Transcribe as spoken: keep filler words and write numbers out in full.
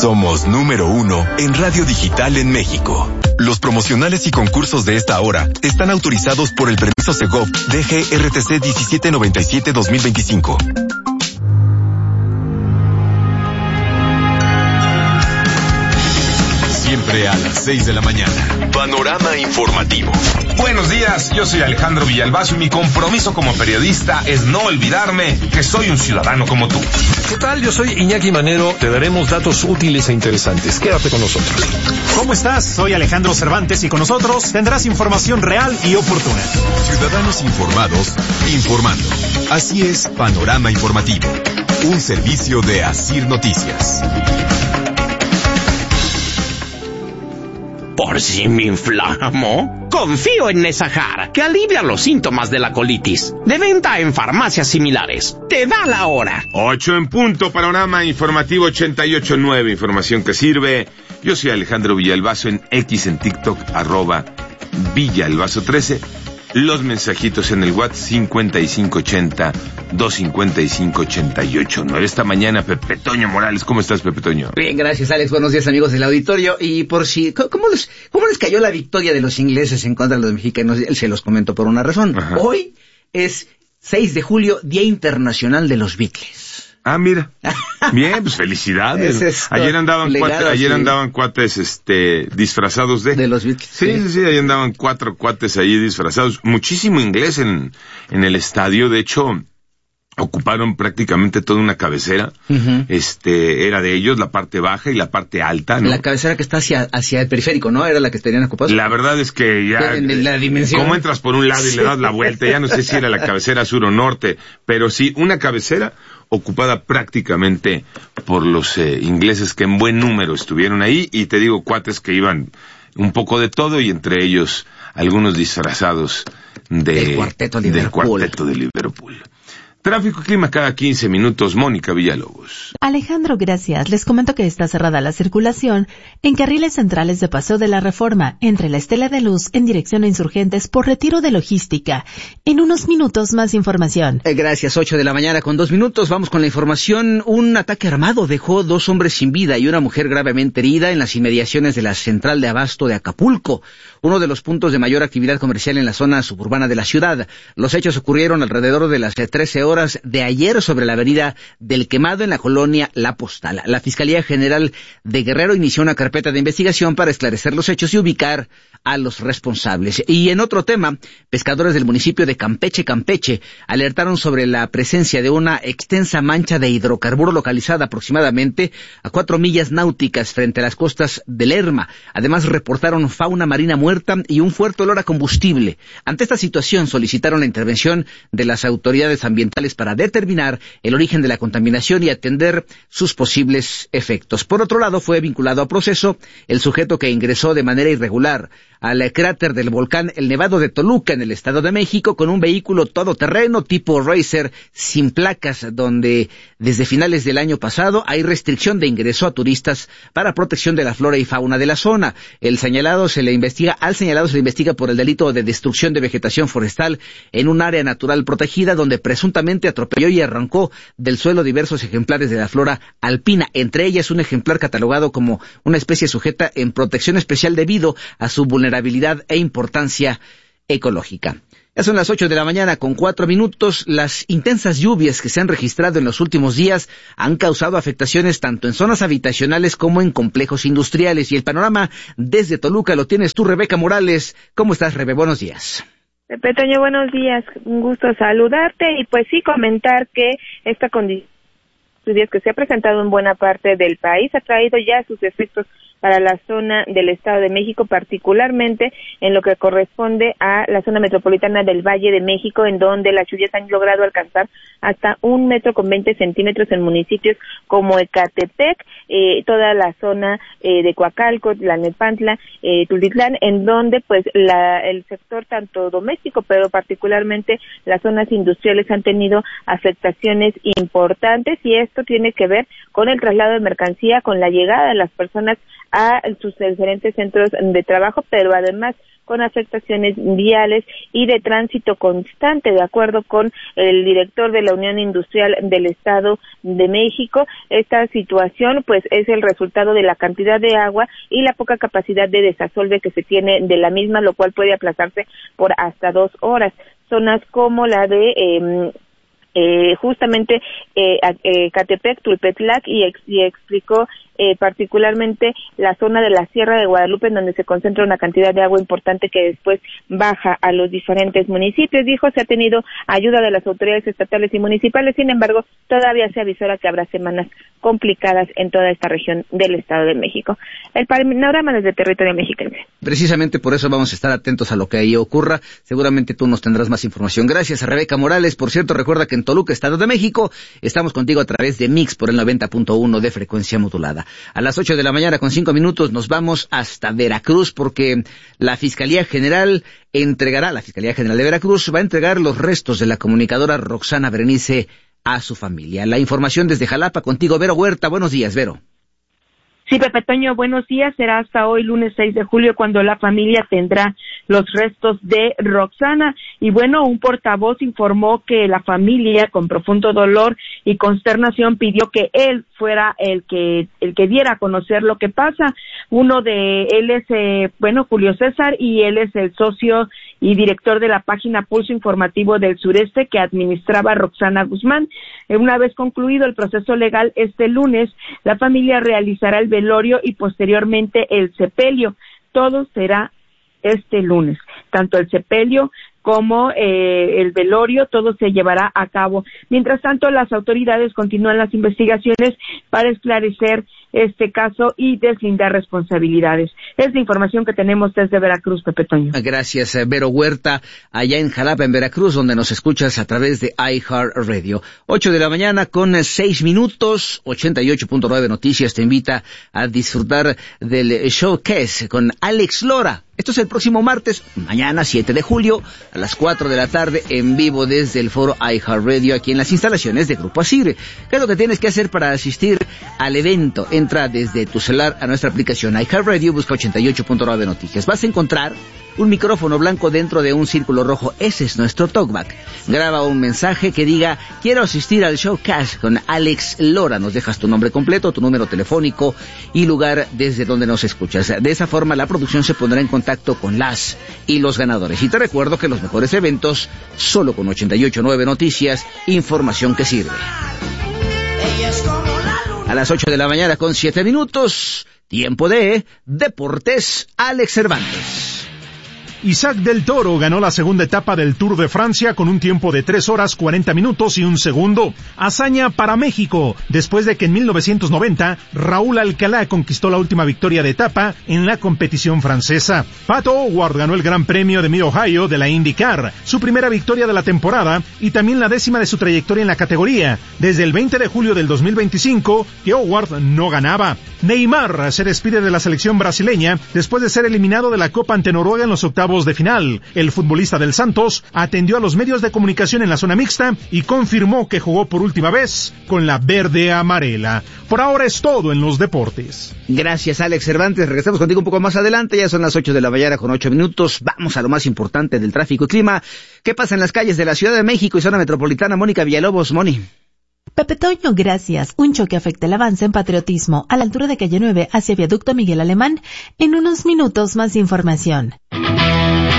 Somos número uno en radio digital en México. Los promocionales y concursos de esta hora están autorizados por el permiso Segov D G R T C diecisiete noventa y siete dos mil veinticinco. Siempre a las seis de la mañana. Panorama informativo. Buenos días, yo soy Alejandro Villalbazo y mi compromiso como periodista es no olvidarme que soy un ciudadano como tú. ¿Qué tal? Yo soy Iñaki Manero. Te daremos datos útiles e interesantes. Quédate con nosotros. ¿Cómo estás? Soy Alejandro Cervantes y con nosotros tendrás información real y oportuna. Ciudadanos informados, informando. Así es Panorama Informativo. Un servicio de Asir Noticias. ¿Por si me inflamo? Confío en Nesahar, que alivia los síntomas de la colitis. De venta en farmacias similares. Te da la hora. Ocho en punto, Panorama Informativo ochenta y ocho nueve, información que sirve. Yo soy Alejandro Villalbazo en X, en TikTok, arroba Villalbazo trece. Los mensajitos en el WhatsApp cincuenta y cinco ochenta, doscientos cincuenta y cinco, ochenta y ocho nueve. Esta mañana, Pepe Toño Morales. ¿Cómo estás, Pepe Toño? Bien, gracias, Alex. Buenos días, amigos del auditorio. Y por si... ¿Cómo les, cómo les cayó la victoria de los ingleses en contra de los mexicanos? Se los comento por una razón. Ajá. Hoy es seis de julio, Día Internacional de los Beatles. Ah, mira. Bien, pues felicidades. Es ayer andaban legado, cuates, ayer sí. andaban cuates este disfrazados de de los Beatles. Sí, sí, sí, sí, ahí andaban cuatro cuates ahí disfrazados. Muchísimo inglés en en el estadio, de hecho ocuparon prácticamente toda una cabecera. Uh-huh. Este, era de ellos la parte baja y la parte alta, ¿no? La cabecera que está hacia hacia el periférico, ¿no? Era la que tenían ocupada. La verdad es que ya en la dimensión. ¿Cómo entras por un lado y sí. le das la vuelta? Ya no sé si era la cabecera sur o norte, pero sí una cabecera ocupada prácticamente por los eh, ingleses que en buen número estuvieron ahí, y te digo, cuates que iban un poco de todo, y entre ellos algunos disfrazados de, del cuarteto de del cuarteto de Liverpool. Tráfico y clima cada quince minutos, Mónica Villalobos. Alejandro, gracias. Les comento que está cerrada la circulación en carriles centrales de Paseo de la Reforma, entre la Estela de Luz en dirección a Insurgentes por retiro de logística. En unos minutos más información. Eh, gracias, ocho de la mañana con dos minutos. Vamos con la información. Un ataque armado dejó dos hombres sin vida y una mujer gravemente herida en las inmediaciones de la central de abasto de Acapulco, uno de los puntos de mayor actividad comercial en la zona suburbana de la ciudad. Los hechos ocurrieron alrededor de las trece horas de ayer sobre la avenida del Quemado en la colonia La Postal. La Fiscalía General de Guerrero inició una carpeta de investigación para esclarecer los hechos y ubicar a los responsables. Y en otro tema, pescadores del municipio de Campeche, Campeche, alertaron sobre la presencia de una extensa mancha de hidrocarburo localizada aproximadamente a cuatro millas náuticas frente a las costas de Lerma. Además, reportaron fauna marina muerta y un fuerte olor a combustible. Ante esta situación, solicitaron la intervención de las autoridades ambientales para determinar el origen de la contaminación y atender sus posibles efectos. Por otro lado, fue vinculado a proceso el sujeto que ingresó de manera irregular al cráter del volcán El Nevado de Toluca en el Estado de México con un vehículo todoterreno tipo Racer sin placas, donde desde finales del año pasado hay restricción de ingreso a turistas para protección de la flora y fauna de la zona. El señalado se le investiga, al señalado se le investiga por el delito de destrucción de vegetación forestal en un área natural protegida donde presuntamente atropelló y arrancó del suelo diversos ejemplares de la flora alpina, entre ellas un ejemplar catalogado como una especie sujeta en protección especial debido a su vulnerabilidad e importancia ecológica. Ya son las ocho de la mañana con cuatro minutos. Las intensas lluvias que se han registrado en los últimos días han causado afectaciones tanto en zonas habitacionales como en complejos industriales. Y el panorama desde Toluca lo tienes tú, Rebeca Morales. ¿Cómo estás, Rebe? Buenos días. Pepe Toño, buenos días, un gusto saludarte y pues sí comentar que esta condición que se ha presentado en buena parte del país ha traído ya sus efectos para la zona del Estado de México, particularmente en lo que corresponde a la zona metropolitana del Valle de México, en donde las lluvias han logrado alcanzar hasta un metro con veinte centímetros en municipios como Ecatepec, eh, toda la zona eh, de Coacalco, Tlalnepantla, eh, Tultitlán, en donde pues la, el sector tanto doméstico, pero particularmente las zonas industriales han tenido afectaciones importantes, y esto tiene que ver con el traslado de mercancía, con la llegada de las personas a sus diferentes centros de trabajo, pero además con afectaciones viales y de tránsito constante, de acuerdo con el director de la Unión Industrial del Estado de México. Esta situación pues es el resultado de la cantidad de agua y la poca capacidad de desasolve que se tiene de la misma, lo cual puede aplazarse por hasta dos horas. Zonas como la de eh, eh, justamente eh, eh, Catepec, Tulpetlac, y, ex, y explicó Eh, particularmente la zona de la Sierra de Guadalupe, en donde se concentra una cantidad de agua importante que después baja a los diferentes municipios. Dijo, se ha tenido ayuda de las autoridades estatales y municipales, sin embargo, todavía se avisora que habrá semanas complicadas en toda esta región del Estado de México. El panorama desde territorio mexicano. Precisamente por eso vamos a estar atentos a lo que ahí ocurra. Seguramente tú nos tendrás más información. Gracias a Rebeca Morales. Por cierto, recuerda que en Toluca, Estado de México, estamos contigo a través de Mix por el noventa punto uno de frecuencia modulada. A las ocho de la mañana con cinco minutos nos vamos hasta Veracruz, porque la Fiscalía General entregará, la Fiscalía General de Veracruz va a entregar los restos de la comunicadora Roxana Berenice a su familia. La información desde Jalapa, contigo Vero Huerta. Buenos días, Vero. Sí, Pepe Toño, buenos días. Será hasta hoy, lunes seis de julio, cuando la familia tendrá los restos de Roxana. Y bueno, un portavoz informó que la familia, con profundo dolor y consternación, pidió que él fuera el que el que diera a conocer lo que pasa. Uno de él es, eh, bueno, Julio César, y él es el socio y director de la página Pulso Informativo del Sureste que administraba Roxana Guzmán. Eh, una vez concluido el proceso legal este lunes, la familia realizará el velorio y posteriormente el sepelio. Todo será este lunes, tanto el sepelio como eh, el velorio, todo se llevará a cabo. Mientras tanto, las autoridades continúan las investigaciones para esclarecer este caso y deslindar responsabilidades. Es la información que tenemos desde Veracruz, Pepe Toño. Gracias, Vero Huerta, allá en Jalapa, en Veracruz, donde nos escuchas a través de iHeartRadio. Ocho de la mañana con seis minutos, ochenta y ocho punto nueve Noticias te invita a disfrutar del Showcase con Alex Lora. Esto es el próximo martes, mañana siete de julio, a las cuatro de la tarde, en vivo desde el foro iHeartRadio, aquí en las instalaciones de Grupo Asir. ¿Qué es lo que tienes que hacer para asistir al evento? Entra desde tu celular a nuestra aplicación iHeartRadio, busca ochenta y ocho punto nueve Noticias. Vas a encontrar un micrófono blanco dentro de un círculo rojo. Ese es nuestro talkback. Graba un mensaje que diga: quiero asistir al Showcast con Alex Lora. Nos dejas tu nombre completo, tu número telefónico y lugar desde donde nos escuchas. De esa forma la producción se pondrá en contacto con las y los ganadores. Y te recuerdo que los mejores eventos solo con ochenta y ocho punto nueve Noticias, información que sirve. A las ocho de la mañana con siete minutos, tiempo de Deportes, Alex Cervantes. Isaac del Toro ganó la segunda etapa del Tour de Francia con un tiempo de tres horas cuarenta minutos y un segundo. Hazaña para México, después de que en mil novecientos noventa Raúl Alcalá conquistó la última victoria de etapa en la competición francesa. Pato O'Ward ganó el Gran Premio de Mid-Ohio de la IndyCar, su primera victoria de la temporada y también la décima de su trayectoria en la categoría, desde el veinte de julio del dos mil veinticinco, que O'Ward no ganaba. Neymar se despide de la selección brasileña después de ser eliminado de la Copa ante Noruega en los octavos de final. El futbolista del Santos atendió a los medios de comunicación en la zona mixta y confirmó que jugó por última vez con la verde amarela. Por ahora es todo en los deportes. Gracias, Alex Cervantes. Regresamos contigo un poco más adelante. Ya son las ocho de la mañana con ocho minutos. Vamos a lo más importante del tráfico y clima. ¿Qué pasa en las calles de la Ciudad de México y zona metropolitana? Mónica Villalobos, Moni. Pepe Toño, gracias. Un choque afecta el avance en Patriotismo a la altura de calle nueve hacia Viaducto Miguel Alemán. En unos minutos más información.